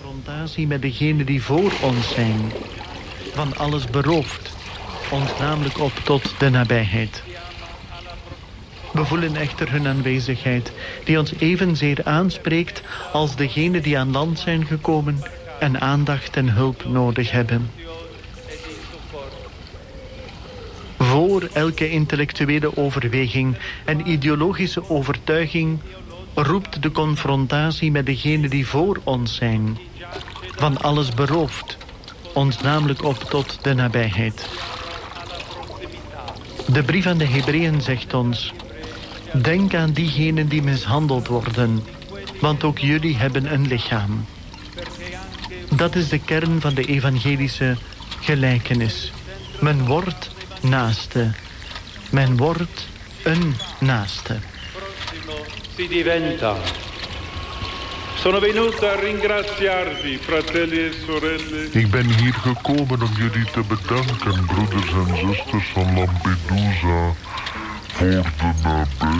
confrontatie met degenen die voor ons zijn. Van alles beroofd, ons namelijk op tot de nabijheid. We voelen echter hun aanwezigheid, die ons evenzeer aanspreekt als degenen die aan land zijn gekomen en aandacht en hulp nodig hebben. Voor elke intellectuele overweging en ideologische overtuiging roept de confrontatie met degenen die voor ons zijn. Van alles beroofd, ons namelijk op tot de nabijheid. De brief aan de Hebreeën zegt ons: denk aan diegenen die mishandeld worden, want ook jullie hebben een lichaam. Dat is de kern van de evangelische gelijkenis. Men wordt naaste. Men wordt een naaste. Si diventa. Sono venuto a ringraziarvi, fratelli e sorelle. Ik ben hier gekomen om jullie te bedanken, broeders en zusters van Lampedusa, voor de nabijheid.